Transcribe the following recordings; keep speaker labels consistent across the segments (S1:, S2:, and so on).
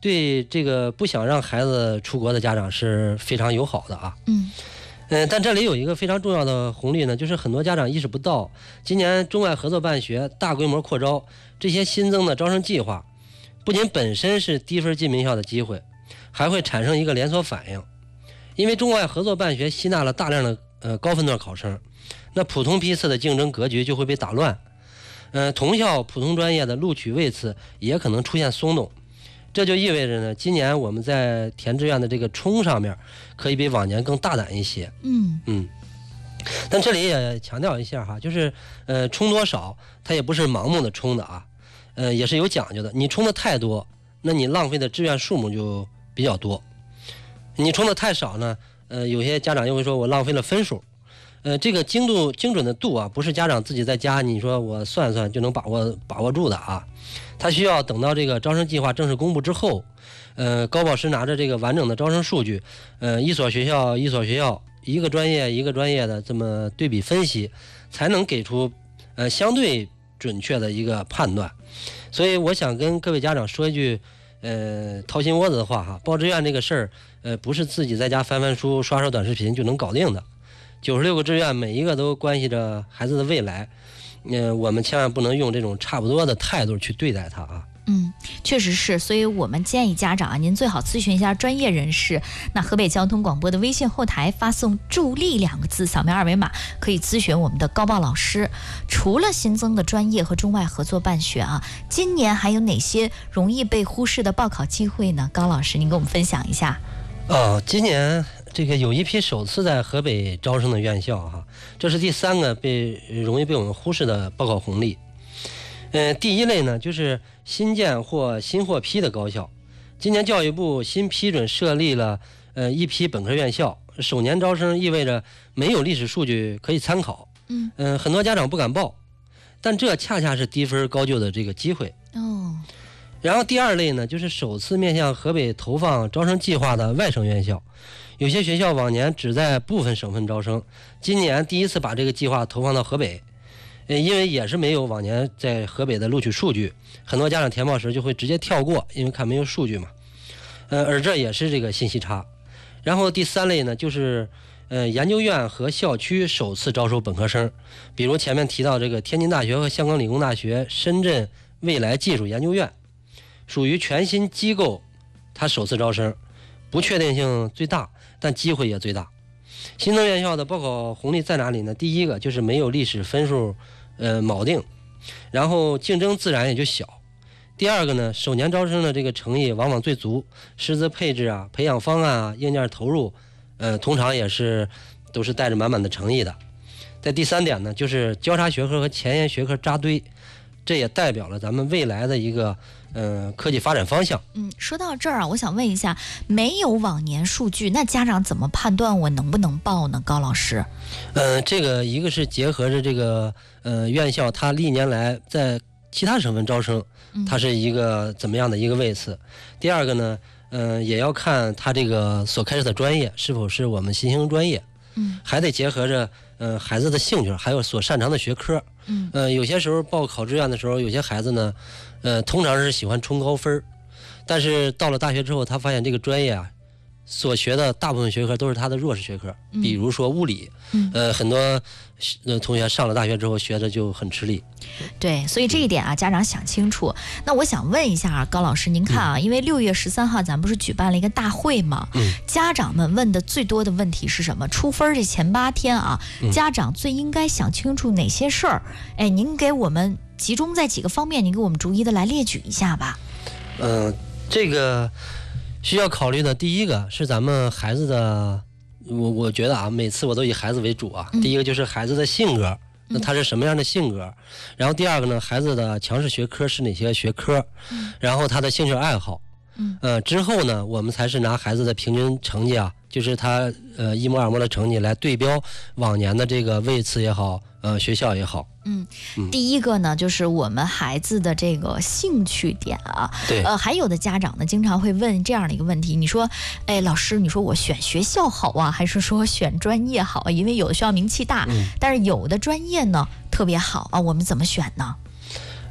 S1: 对这个不想让孩子出国的家长是非常友好的啊。但这里有一个非常重要的红利呢，就是很多家长意识不到，今年中外合作办学大规模扩招这些新增的招生计划，不仅本身是低分进名校的机会，还会产生一个连锁反应。因为中外合作办学吸纳了大量的高分段考生，那普通批次的竞争格局就会被打乱。同校普通专业的录取位次也可能出现松动。这就意味着呢，今年我们在填志愿的这个冲上面，可以比往年更大胆一些。但这里也强调一下哈，就是冲多少，它也不是盲目的冲的啊，也是有讲究的。你冲的太多，那你浪费的志愿数目就比较多；你冲的太少呢，有些家长又会说我浪费了分数。这个精准的度啊，不是家长自己在家你说我算算就能把握住的啊。他需要等到这个招生计划正式公布之后，高保师拿着这个完整的招生数据，一所学校一所学校，一个专业一个专业的这么对比分析，才能给出相对准确的一个判断。所以我想跟各位家长说一句掏心窝子的话哈，报志愿这个事儿，不是自己在家翻翻书刷刷短视频就能搞定的。96个志愿每一个都关系着孩子的未来，我们千万不能用这种差不多的态度去对待他啊。
S2: 确实是，所以我们建议家长啊，您最好咨询一下专业人士。那河北交通广播的微信后台发送“助力”2个字，扫描二维码可以咨询我们的高报老师。除了新增的专业和中外合作办学啊，今年还有哪些容易被忽视的报考机会呢？高老师，您跟我们分享一下。
S1: 今年这个有一批首次在河北招生的院校哈，这是第3个容易被我们忽视的报考红利。第一类呢，就是新建或新获批的高校。今年教育部新批准设立了一批本科院校，首年招生意味着没有历史数据可以参考。很多家长不敢报，但这恰恰是低分高就的这个机会。然后第2类呢，就是首次面向河北投放招生计划的外省院校。有些学校往年只在部分省份招生，今年第一次把这个计划投放到河北。因为也是没有往年在河北的录取数据，很多家长填报时就会直接跳过，因为看没有数据嘛。而这也是这个信息差。然后第3类呢，就是研究院和校区首次招收本科生，比如前面提到这个天津大学和香港理工大学、深圳未来技术研究院，属于全新机构，它首次招生，不确定性最大，但机会也最大。新增院校的报考红利在哪里呢？第一个就是没有历史分数锚定，然后竞争自然也就小。第2个呢，首年招生的这个诚意往往最足，师资配置啊、培养方案啊、硬件投入，通常都是带着满满的诚意的。在第3点呢，就是交叉学科和前沿学科扎堆，这也代表了咱们未来的一个科技发展方向。
S2: 说到这儿啊，我想问一下，没有往年数据，那家长怎么判断我能不能报呢？高老师，
S1: 这个一个是结合着这个院校它历年来在其他省份招生，它是一个怎么样的一个位次。第2个呢，也要看它这个所开设的专业是否是我们新兴专业，还得结合着孩子的兴趣，还有所擅长的学科。有些时候报考志愿的时候，有些孩子呢，通常是喜欢冲高分，但是到了大学之后，他发现这个专业啊，所学的大部分学科都是他的弱势学科，比如说物理，很多同学上了大学之后学的就很吃力。
S2: 对，所以这一点啊，家长想清楚。那我想问一下啊，高老师，您看啊，因为6月13号咱不是举办了一个大会吗？家长们问的最多的问题是什么？出分这前8天啊，家长最应该想清楚哪些事儿？您给我们集中在几个方面，您给我们逐一的来列举一下吧。
S1: 这个需要考虑的第一个是咱们孩子的，我觉得啊，每次我都以孩子为主啊。第一个就是孩子的性格，那他是什么样的性格？然后第2个呢，孩子的强势学科是哪些学科？然后他的兴趣爱好。之后呢，我们才是拿孩子的平均成绩啊，就是他1模2模的成绩来对标往年的这个位次也好，学校也好。
S2: 第一个呢，就是我们孩子的这个兴趣点啊。
S1: 对。
S2: 还有的家长呢，经常会问这样的一个问题：你说，老师，你说我选学校好啊，还是说选专业好啊？因为有的学校名气大，但是有的专业呢特别好啊，我们怎么选呢？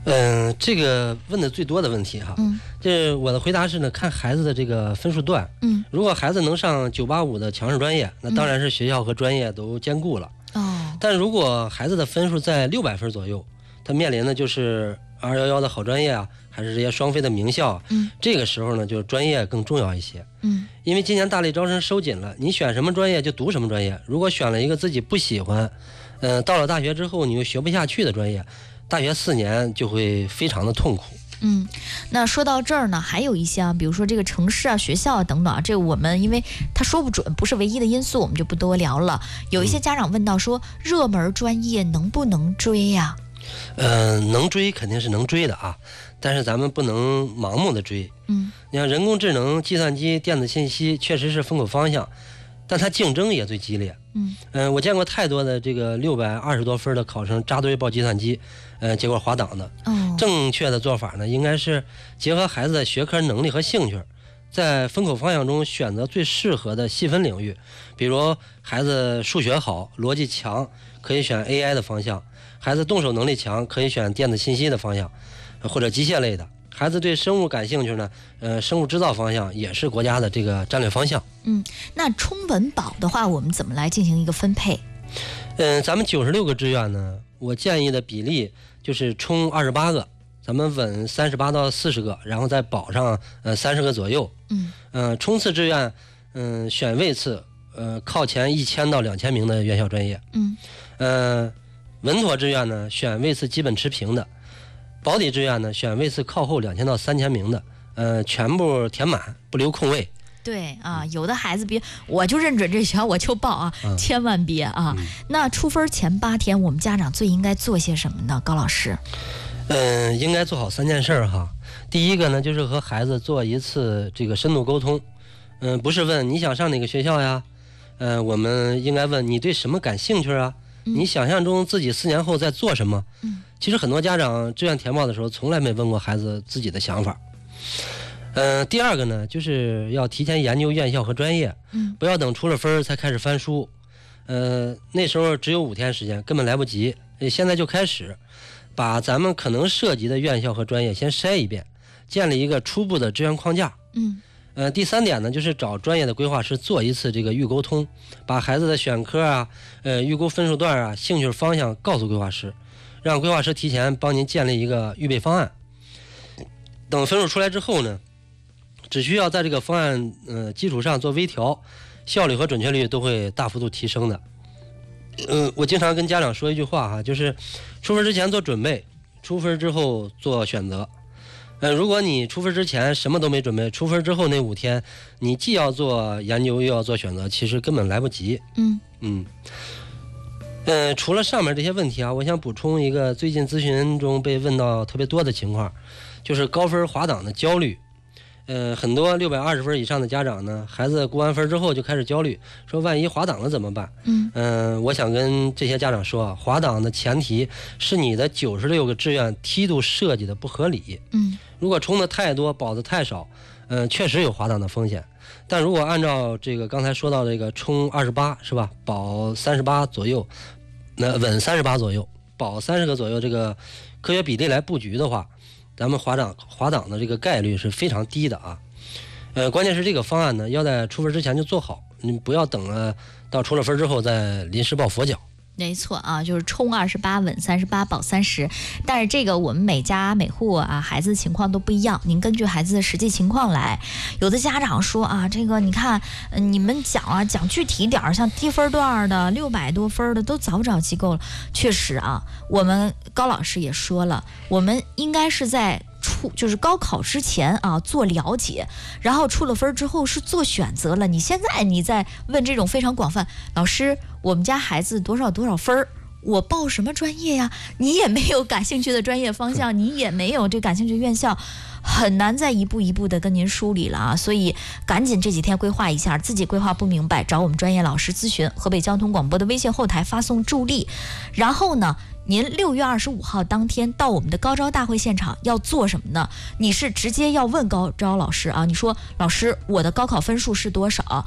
S1: 这个问的最多的问题哈，这我的回答是呢，看孩子的这个分数段，如果孩子能上985的强势专业，那当然是学校和专业都兼顾了。但如果孩子的分数在600分左右，他面临的就是211的好专业啊，还是这些双非的名校，这个时候呢，就专业更重要一些。因为今年大类招生收紧了，你选什么专业就读什么专业。如果选了一个自己不喜欢，到了大学之后你又学不下去的专业，大学4年就会非常的痛苦。
S2: 那说到这儿呢，还有一些比如说这个城市啊、学校啊等等啊，这我们因为他说不准，不是唯一的因素，我们就不多聊了。有一些家长问到说，热门专业能不能追呀？
S1: 能追肯定是能追的啊，但是咱们不能盲目的追。你看人工智能、计算机、电子信息确实是风口方向，但它竞争也最激烈。我见过太多的这个620多分的考生扎堆报计算机，结果滑档的。正确的做法呢，应该是结合孩子的学科能力和兴趣，在风口方向中选择最适合的细分领域。比如孩子数学好、逻辑强，可以选 AI 的方向；孩子动手能力强，可以选电子信息的方向，或者机械类的。孩子对生物感兴趣呢，生物制造方向也是国家的这个战略方向。
S2: 那冲稳保的话，我们怎么来进行一个分配？
S1: 咱们96个志愿呢，我建议的比例就是冲28个，咱们稳38到40个，然后再保上30个左右。冲刺志愿，选位次，靠前1000到2000名的院校专业。稳妥志愿呢，选位次基本持平的。保底志愿呢，选位次靠后2000到3000名的，全部填满，不留空位。
S2: 对啊，有的孩子别我就认准这学校我就报啊，千万别啊。那出分前8天，我们家长最应该做些什么呢？高老师？
S1: 应该做好3件事哈。第一个呢，就是和孩子做一次这个深度沟通。不是问你想上哪个学校呀，我们应该问你对什么感兴趣啊？你想象中自己4年后在做什么？其实很多家长志愿填报的时候从来没问过孩子自己的想法。第二个呢，就是要提前研究院校和专业，不要等出了分才开始翻书。那时候只有5天时间，根本来不及。现在就开始把咱们可能涉及的院校和专业先筛一遍，建立一个初步的志愿框架。第3点呢，就是找专业的规划师做一次这个预沟通，把孩子的选科啊、预估分数段啊、兴趣方向告诉规划师，让规划师提前帮您建立一个预备方案。等分数出来之后呢，只需要在这个方案基础上做微调，效率和准确率都会大幅度提升的。我经常跟家长说一句话哈，就是出分之前做准备，出分之后做选择。如果你出分之前什么都没准备，出分之后那5天，你既要做研究又要做选择，其实根本来不及。除了上面这些问题啊，我想补充一个最近咨询中被问到特别多的情况，就是高分滑档的焦虑。很多620分以上的家长呢，孩子估完分之后就开始焦虑，说万一滑档了怎么办？我想跟这些家长说啊，滑档的前提是你的96个志愿梯度设计的不合理。如果冲的太多，保的太少，确实有滑档的风险。但如果按照这个刚才说到这个冲28是吧，保38左右，那稳38左右，保30个左右这个科学比例来布局的话，咱们滑档的这个概率是非常低的啊。关键是这个方案呢，要在出分之前就做好，你不要等了到出了分之后再临时抱佛脚。
S2: 没错啊，就是冲28稳38保30，但是这个我们每家每户啊孩子情况都不一样，您根据孩子的实际情况来。有的家长说啊，这个你看你们讲具体点，像低分段的600多分的都找不着机构了。确实啊，我们高老师也说了，我们应该是在就是高考之前啊做了解，然后出了分之后是做选择了。你现在你在问这种非常广泛，老师我们家孩子多少分，我报什么专业呀？你也没有感兴趣的专业方向，你也没有这感兴趣院校，很难再一步一步的跟您梳理了啊。所以赶紧这几天规划一下，自己规划不明白找我们专业老师咨询，河北交通广播的微信后台发送助力。然后呢，您6月25号当天到我们的高招大会现场要做什么呢？你是直接要问高招老师啊，你说老师我的高考分数是多少，